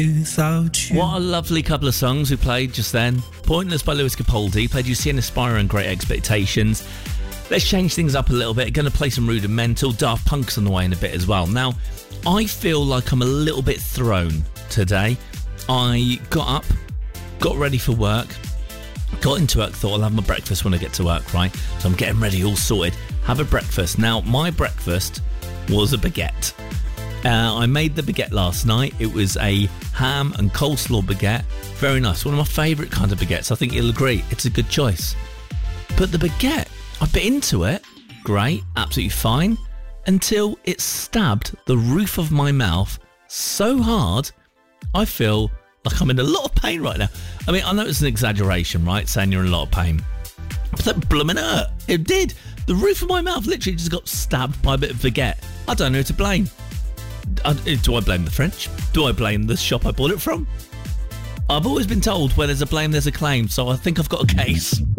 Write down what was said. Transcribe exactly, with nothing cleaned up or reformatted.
Without you. What a lovely couple of songs we played just then. Pointless by Lewis Capaldi, played You See an Aspire and Great Expectations. Let's change things up a little bit. Going to play some Rudimental. Daft Punk's on the way in a bit as well. Now, I feel like I'm a little bit thrown today. I got up, got ready for work, got into work, thought I'll have my breakfast when I get to work, right? So I'm getting ready, all sorted. Have a breakfast. Now, my breakfast was a baguette. Uh, I made the baguette last night. It was a ham and coleslaw baguette. Very nice. One of my favourite kinds of baguettes. I think you'll agree. It's a good choice. But the baguette, I bit into it. Great. Absolutely fine. Until it stabbed the roof of my mouth so hard, I feel like I'm in a lot of pain right now. I mean, I know it's an exaggeration, right? Saying you're in a lot of pain. But that blooming hurt. It did. The roof of my mouth literally just got stabbed by a bit of baguette. I don't know who to blame. Do I blame the French? Do I blame the shop I bought it from? I've always been told where there's a blame, there's a claim, so I think I've got a case.